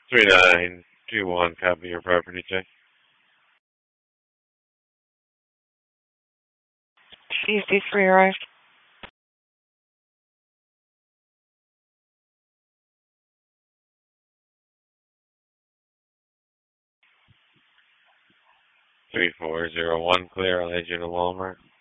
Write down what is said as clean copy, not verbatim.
3921, copy your property check. CZ3 arrived. 3401, clear. I'll head you to Walmart.